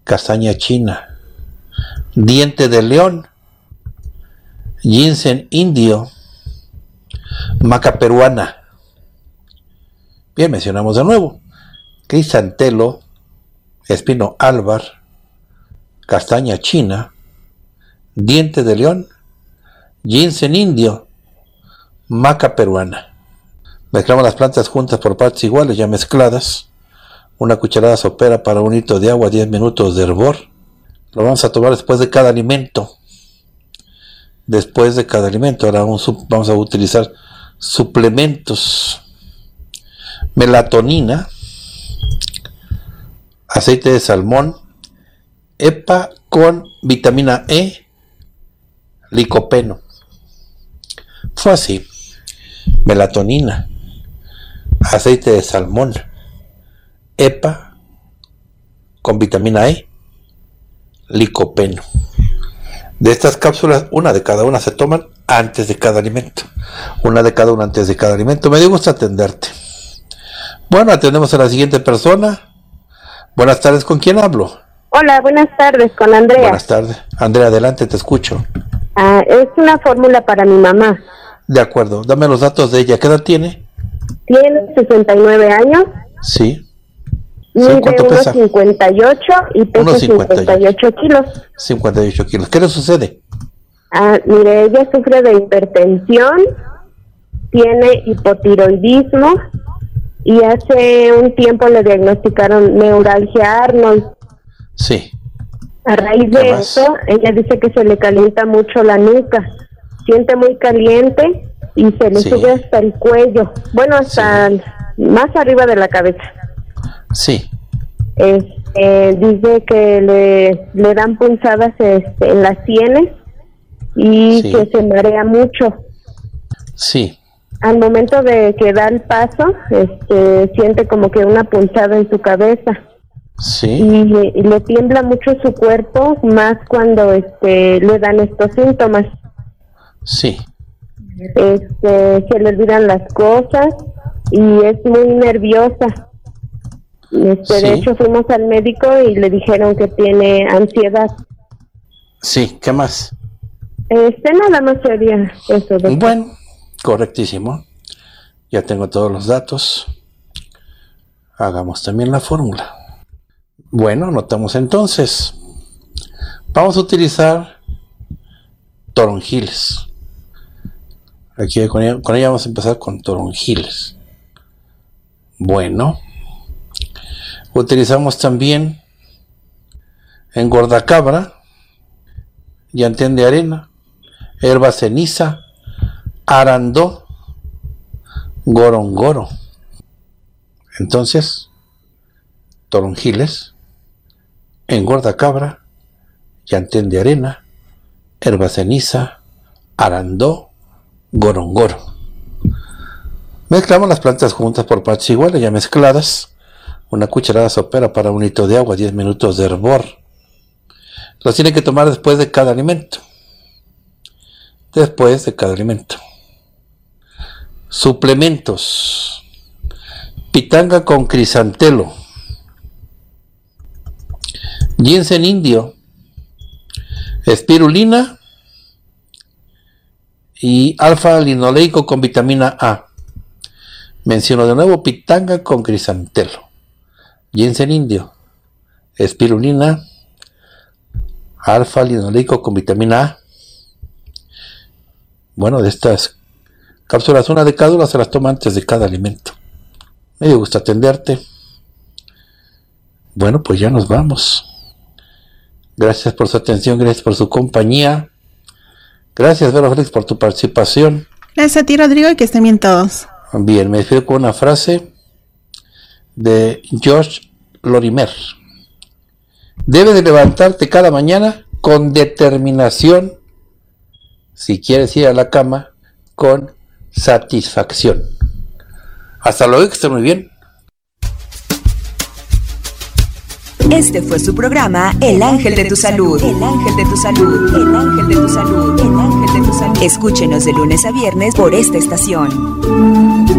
castaña china, diente de león, ginseng indio, maca peruana. Bien, mencionamos de nuevo crisantelo, espino albar, castaña china, diente de león, ginseng indio, maca peruana. Mezclamos las plantas juntas por partes iguales, ya mezcladas. Una cucharada sopera para 1 litro de agua, 10 minutos de hervor. Lo vamos a tomar después de cada alimento. Después de cada alimento. Ahora vamos a utilizar suplementos. Melatonina, aceite de salmón, EPA con vitamina E, licopeno. Fue así. Melatonina, aceite de salmón, EPA con vitamina E, licopeno. De estas cápsulas, una de cada una se toman antes de cada alimento. Una de cada una antes de cada alimento. Me dio gusto atenderte. Bueno, atendemos a la siguiente persona. Buenas tardes, ¿con quién hablo? Hola, buenas tardes, con Andrea. Buenas tardes. Andrea, adelante, te escucho. Es una fórmula para mi mamá. De acuerdo, dame los datos de ella. ¿Qué edad tiene? Tiene 69 años. Sí. Mide ¿Cuánto pesa? 1,58 y pesa 58 kilos. 58 kilos. ¿Qué le sucede? Mire, ella sufre de hipertensión, tiene hipotiroidismo y hace un tiempo le diagnosticaron neuralgia Arnold. Sí. A raíz de eso, ella dice que se le calienta mucho la nuca, siente muy caliente y se le sube hasta el cuello, bueno, hasta más arriba de la cabeza. Sí. Dice que le dan punzadas en las sienes y que se marea mucho. Sí. Al momento de que da el paso, siente como que una punzada en su cabeza. Sí. Y le tiembla mucho su cuerpo, más cuando le dan estos síntomas. Sí. Se le olvidan las cosas y es muy nerviosa. De hecho, fuimos al médico y le dijeron que tiene ansiedad. Sí, ¿qué más? Nada más sería eso. Bueno, correctísimo. Ya tengo todos los datos. Hagamos también la fórmula. Bueno, anotamos entonces. Vamos a utilizar toronjiles. Aquí con ella vamos a empezar con toronjiles. Bueno. Utilizamos también engordacabra, llantén de arena, herba ceniza, arandó, gorongoro. Entonces, toronjiles, engordacabra, llantén de arena, herba ceniza, arandó, gorongoro. Mezclamos las plantas juntas por partes iguales, ya mezcladas. Una cucharada sopera para 1 litro de agua, 10 minutos de hervor. Los tiene que tomar después de cada alimento. Después de cada alimento. Suplementos. Pitanga con crisantelo. Ginseng indio. Espirulina. Y alfa-linoleico con vitamina A. Menciono de nuevo pitanga con crisantelo. Ginseng indio, espirulina, alfa-linoleico con vitamina A. Bueno, de estas cápsulas, una de cada una se las toma antes de cada alimento. Me dio gusto atenderte. Bueno, pues ya nos vamos. Gracias por su atención, gracias por su compañía. Gracias, Vero Félix, por tu participación. Gracias a ti, Rodrigo, y que estén bien todos. Bien, me despido con una frase de George Lorimer. Debes de levantarte cada mañana con determinación si quieres ir a la cama con satisfacción. Hasta luego, que estén muy bien. Este fue su programa El Ángel de tu Salud. El Ángel de tu Salud. El Ángel de tu Salud. El Ángel de tu Salud. Escúchenos de lunes a viernes por esta estación.